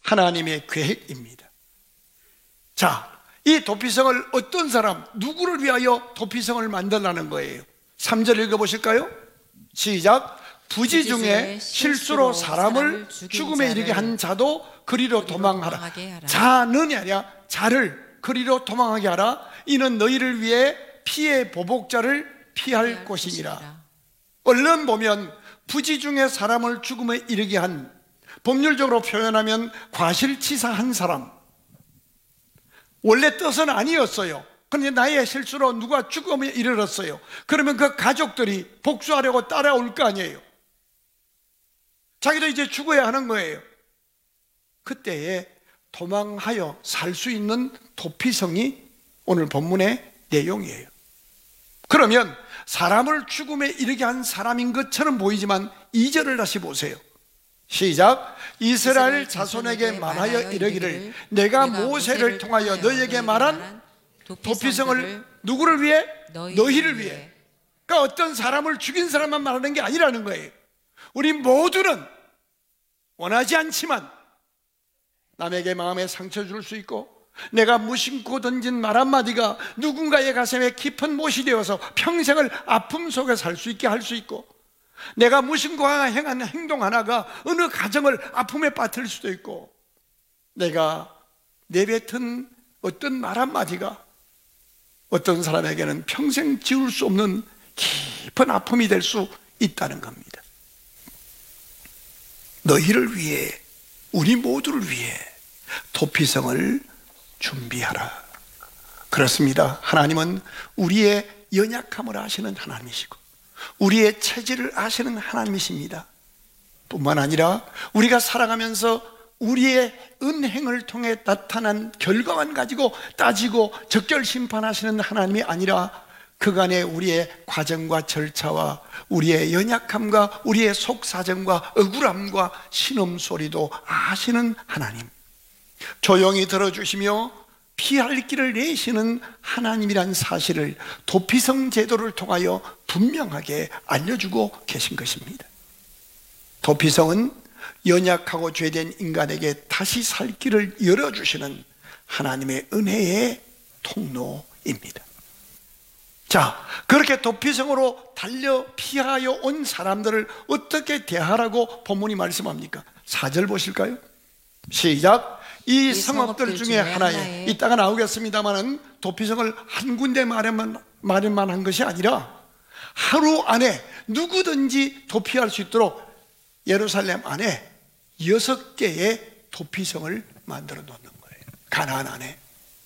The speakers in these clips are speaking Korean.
하나님의 계획입니다. 자, 이 도피성을 어떤 사람, 누구를 위하여 도피성을 만들라는 거예요? 3절 읽어보실까요? 시작. 부지 중에 실수로 사람을 죽음에 이르게 한 자도 그리로 도망하라. 자는이 아니라 자를 그리로 도망하게 하라. 이는 너희를 위해 피의 보복자를 피할 것이니라. 얼른 보면 부지 중에 사람을 죽음에 이르게 한, 법률적으로 표현하면 과실치사한 사람, 원래 뜻은 아니었어요. 그런데 나의 실수로 누가 죽음에 이르렀어요. 그러면 그 가족들이 복수하려고 따라올 거 아니에요. 자기도 이제 죽어야 하는 거예요. 그때에 도망하여 살 수 있는 도피성이 오늘 본문의 내용이에요. 그러면 사람을 죽음에 이르게 한 사람인 것처럼 보이지만 2절을 다시 보세요. 시작. 이스라엘 자손에게 말하여 이르기를 내가 모세를 통하여 너희에게 말한 도피성을 누구를 위해? 너희를 위해. 그러니까 어떤 사람을 죽인 사람만 말하는 게 아니라는 거예요. 우리 모두는 원하지 않지만 남에게 마음에 상처 줄 수 있고, 내가 무심코 던진 말 한마디가 누군가의 가슴에 깊은 못이 되어서 평생을 아픔 속에 살 수 있게 할 수 있고, 내가 무심코 행한 행동 하나가 어느 가정을 아픔에 빠뜨릴 수도 있고, 내가 내뱉은 어떤 말 한마디가 어떤 사람에게는 평생 지울 수 없는 깊은 아픔이 될 수 있다는 겁니다. 너희를 위해, 우리 모두를 위해 도피성을 준비하라. 그렇습니다. 하나님은 우리의 연약함을 아시는 하나님이시고 우리의 체질을 아시는 하나님이십니다. 뿐만 아니라 우리가 살아가면서 우리의 은행을 통해 나타난 결과만 가지고 따지고 적절 심판하시는 하나님이 아니라 그간의 우리의 과정과 절차와 우리의 연약함과 우리의 속사정과 억울함과 신음소리도 아시는 하나님, 조용히 들어주시며 피할 길을 내시는 하나님이란 사실을 도피성 제도를 통하여 분명하게 알려주고 계신 것입니다. 도피성은 연약하고 죄된 인간에게 다시 살 길을 열어주시는 하나님의 은혜의 통로입니다. 자, 그렇게 도피성으로 달려 피하여 온 사람들을 어떻게 대하라고 본문이 말씀합니까? 4절 보실까요? 시작. 이 성읍들 중에 하나에, 이따가 나오겠습니다만은 도피성을 한 군데 마련만 한 것이 아니라 하루 안에 누구든지 도피할 수 있도록 예루살렘 안에 6개의 도피성을 만들어 놓는 거예요. 가나안 안에.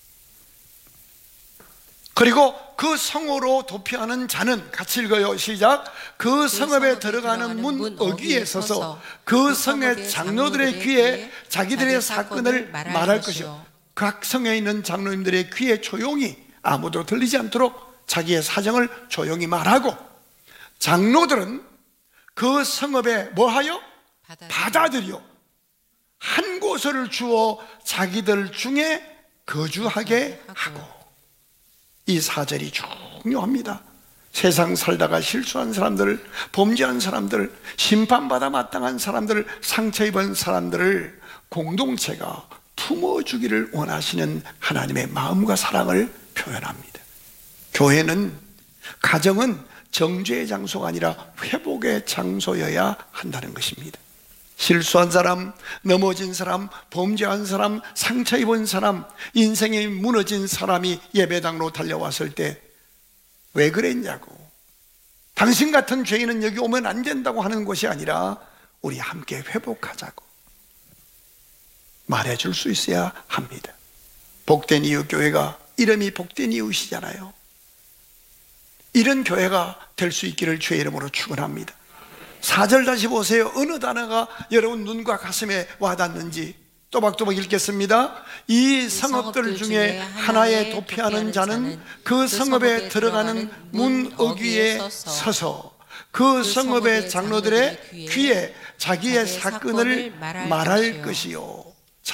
그리고 그 성으로 도피하는 자는, 같이 읽어요. 시작. 그 성읍에 들어가는 문 어귀에 서서 그 성의 장로들의 귀에 자기들의 사건을 말할 것이요. 각 성에 있는 장로님들의 귀에 조용히, 아무도 들리지 않도록 자기의 사정을 조용히 말하고, 장로들은 그 성읍에 뭐하여? 받아들여 한 곳을 주어 자기들 중에 거주하게 하고. 이 4절이 중요합니다. 세상 살다가 실수한 사람들을, 범죄한 사람들을, 심판받아 마땅한 사람들을, 상처 입은 사람들을 공동체가 품어주기를 원하시는 하나님의 마음과 사랑을 표현합니다. 교회는, 가정은 정죄의 장소가 아니라 회복의 장소여야 한다는 것입니다. 실수한 사람, 넘어진 사람, 범죄한 사람, 상처 입은 사람, 인생이 무너진 사람이 예배당으로 달려왔을 때 왜 그랬냐고, 당신 같은 죄인은 여기 오면 안 된다고 하는 것이 아니라 우리 함께 회복하자고 말해줄 수 있어야 합니다. 복된 이웃 교회가 이름이 복된 이웃이잖아요. 이런 교회가 될 수 있기를 주의 이름으로 축원합니다. 4절 다시 보세요. 어느 단어가 여러분 눈과 가슴에 와닿는지 또박또박 읽겠습니다. 이 성읍들 중에 하나에 도피하는 자는 그 성읍에 들어가는 문 어귀에 서서 그 성읍의 장로들의 귀에 자기의 사건을 말할 것이요. 자,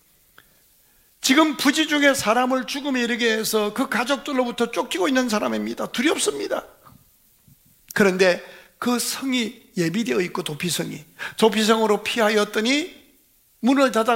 지금 부지 중에 사람을 죽음에 이르게 해서 그 가족들로부터 쫓기고 있는 사람입니다. 두렵습니다. 그런데 그 성이 예비되어 있고, 도피성으로 피하였더니 문을 닫아